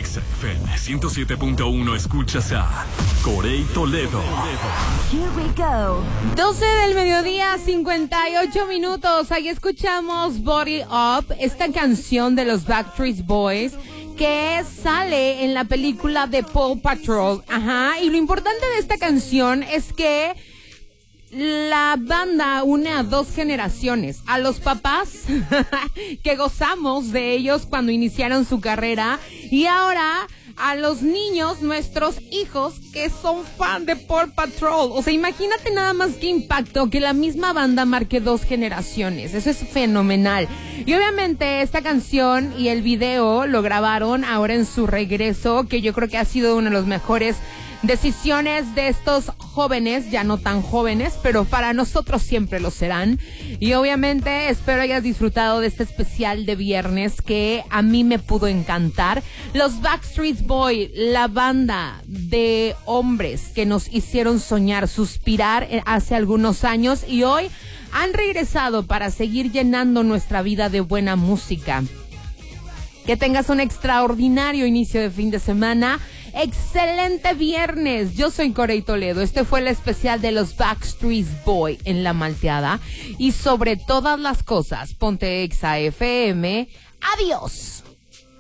Exa FM 107.1 escuchas a Corey Toledo. Here we go. 12 del mediodía, 58 minutos. Ahí escuchamos Body Up, esta canción de los Backstreet Boys que sale en la película de Paw Patrol. Ajá, y lo importante de esta canción es que la banda une a dos generaciones, a los papás que gozamos de ellos cuando iniciaron su carrera y ahora a los niños, nuestros hijos que son fan de Paw Patrol. O sea, imagínate nada más qué impacto que la misma banda marque dos generaciones. Eso es fenomenal. Y obviamente esta canción y el video lo grabaron ahora en su regreso, que yo creo que ha sido uno de los mejores decisiones de estos jóvenes, ya no tan jóvenes, pero para nosotros siempre lo serán. Y obviamente espero hayas disfrutado de este especial de viernes que a mí me pudo encantar. Los Backstreet Boys, la banda de hombres que nos hicieron soñar, suspirar hace algunos años y hoy han regresado para seguir llenando nuestra vida de buena música. Que tengas un extraordinario inicio de fin de semana. Excelente viernes. Yo soy Corey Toledo. Este fue el especial de los Backstreet Boys en La Malteada. Y sobre todas las cosas, ponte Exa FM. Adiós.